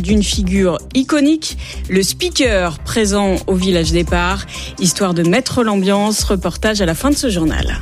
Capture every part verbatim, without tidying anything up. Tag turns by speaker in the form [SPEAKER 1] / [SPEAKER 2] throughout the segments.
[SPEAKER 1] d'une figure iconique, le speaker présent au village départ, histoire de mettre l'ambiance. Reportage à la fin de ce journal.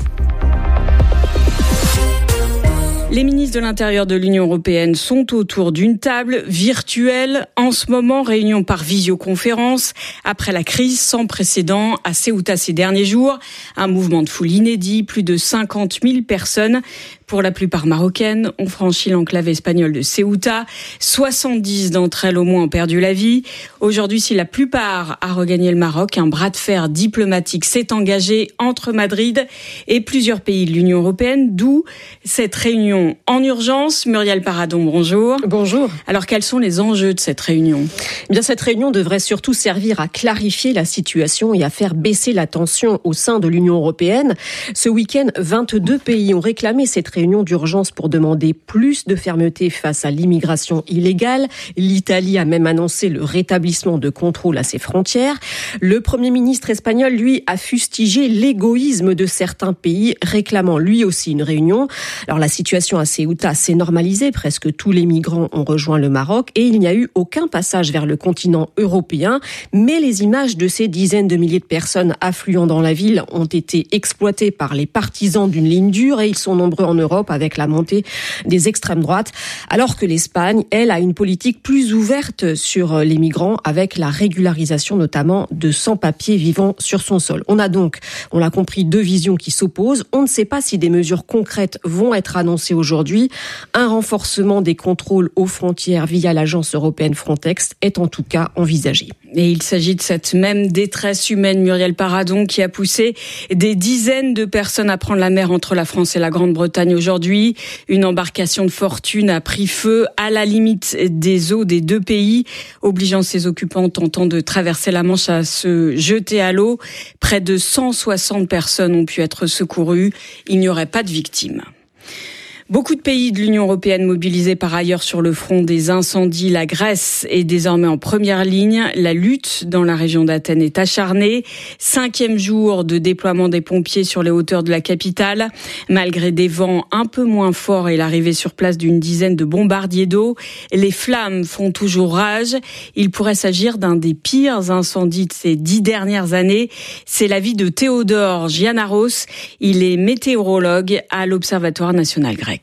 [SPEAKER 1] Les ministres de l'Intérieur de l'Union européenne sont autour d'une table virtuelle. En ce moment, réunion par visioconférence. Après la crise sans précédent à Ceuta ces derniers jours, un mouvement de foule inédit, plus de cinquante mille personnes, pour la plupart marocaines, ont franchi l'enclave espagnole de Ceuta. soixante-dix d'entre elles au moins ont perdu la vie. Aujourd'hui, si la plupart a regagné le Maroc, un bras de fer diplomatique s'est engagé entre Madrid et plusieurs pays de l'Union européenne, d'où cette réunion en urgence. Muriel Paradon, bonjour.
[SPEAKER 2] Bonjour.
[SPEAKER 1] Alors, quels sont les enjeux de cette réunion ?
[SPEAKER 2] Eh bien, cette réunion devrait surtout servir à clarifier la situation et à faire baisser la tension au sein de l'Union européenne. Ce week-end, vingt-deux pays ont réclamé cette réunion d'urgence pour demander plus de fermeté face à l'immigration illégale. L'Italie a même annoncé le rétablissement de contrôle à ses frontières. Le Premier ministre espagnol, lui, a fustigé l'égoïsme de certains pays, réclamant lui aussi une réunion. Alors, la situation à Ceuta s'est normalisée. Presque tous les migrants ont rejoint le Maroc et il n'y a eu aucun passage vers le continent européen. Mais les images de ces dizaines de milliers de personnes affluant dans la ville ont été exploitées par les partisans d'une ligne dure et ils sont nombreux en Europe avec la montée des extrêmes droites, alors que l'Espagne, elle, a une politique plus ouverte sur les migrants avec la régularisation notamment de sans-papiers vivant sur son sol. On a donc, on l'a compris, deux visions qui s'opposent. On ne sait pas si des mesures concrètes vont être annoncées aujourd'hui. Un renforcement des contrôles aux frontières via l'agence européenne Frontex est en tout cas envisagé.
[SPEAKER 1] Et il s'agit de cette même détresse humaine, Muriel Paradon, qui a poussé des dizaines de personnes à prendre la mer entre la France et la Grande-Bretagne aujourd'hui. Une embarcation de fortune a pris feu à la limite des eaux des deux pays, obligeant ses occupants tentant de traverser la Manche à se jeter à l'eau. Près de cent soixante personnes ont pu être secourues. Il n'y aurait pas de victimes. Beaucoup de pays de l'Union européenne mobilisés par ailleurs sur le front des incendies. La Grèce est désormais en première ligne. La lutte dans la région d'Athènes est acharnée. Cinquième jour de déploiement des pompiers sur les hauteurs de la capitale. Malgré des vents un peu moins forts et l'arrivée sur place d'une dizaine de bombardiers d'eau, les flammes font toujours rage. Il pourrait s'agir d'un des pires incendies de ces dix dernières années. C'est l'avis de Théodore Giannaros. Il est météorologue à l'Observatoire national grec.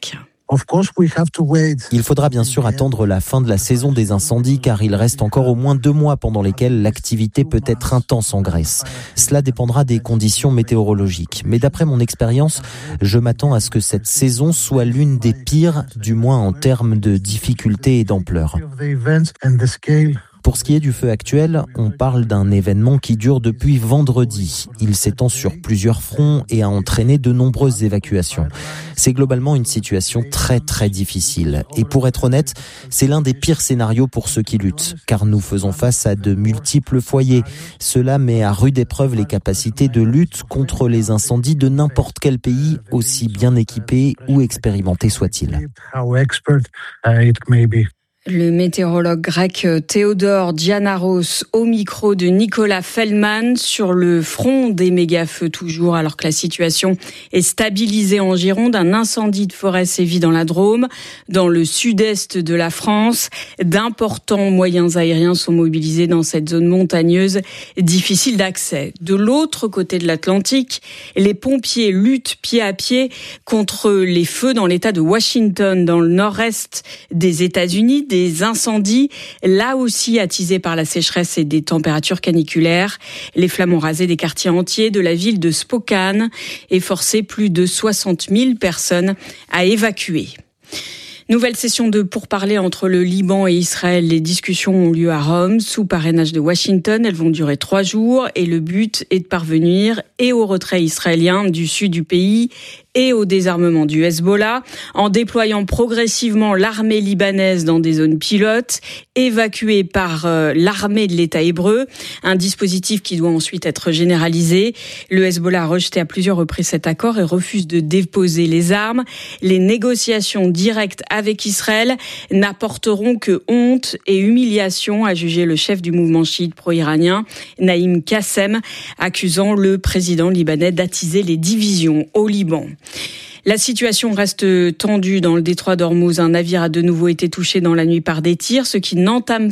[SPEAKER 3] Il faudra bien sûr attendre la fin de la saison des incendies car il reste encore au moins deux mois pendant lesquels l'activité peut être intense en Grèce. Cela dépendra des conditions météorologiques. Mais d'après mon expérience, je m'attends à ce que cette saison soit l'une des pires, du moins en termes de difficulté et d'ampleur. Pour ce qui est du feu actuel, on parle d'un événement qui dure depuis vendredi. Il s'étend sur plusieurs fronts et a entraîné de nombreuses évacuations. C'est globalement une situation très très difficile. Et pour être honnête, c'est l'un des pires scénarios pour ceux qui luttent, car nous faisons face à de multiples foyers. Cela met à rude épreuve les capacités de lutte contre les incendies de n'importe quel pays, aussi bien équipé ou expérimenté soit-il.
[SPEAKER 1] Le météorologue grec Théodore Giannaros au micro de Nicolas Feldman sur le front des méga-feux toujours, alors que la situation est stabilisée en Gironde. Un incendie de forêt sévit dans la Drôme, dans le sud-est de la France. D'importants moyens aériens sont mobilisés dans cette zone montagneuse difficile d'accès. De l'autre côté de l'Atlantique, les pompiers luttent pied à pied contre les feux dans l'État de Washington, dans le nord-est des États-Unis. Des incendies, là aussi attisés par la sécheresse et des températures caniculaires. Les flammes ont rasé des quartiers entiers de la ville de Spokane et forcé plus de soixante mille personnes à évacuer. Nouvelle session de pourparlers entre le Liban et Israël. Les discussions ont lieu à Rome, sous parrainage de Washington. Elles vont durer trois jours et le but est de parvenir et au retrait israélien du sud du pays et au désarmement du Hezbollah, en déployant progressivement l'armée libanaise dans des zones pilotes, évacuée par euh, l'armée de l'État hébreu, un dispositif qui doit ensuite être généralisé. Le Hezbollah a rejeté à plusieurs reprises cet accord et refuse de déposer les armes. Les négociations directes avec Israël n'apporteront que honte et humiliation, a jugé le chef du mouvement chiite pro-iranien, Naïm Qassem, accusant le président libanais d'attiser les divisions au Liban. La situation reste tendue dans le détroit d'Ormuz. Un navire a de nouveau été touché dans la nuit par des tirs, ce qui n'entame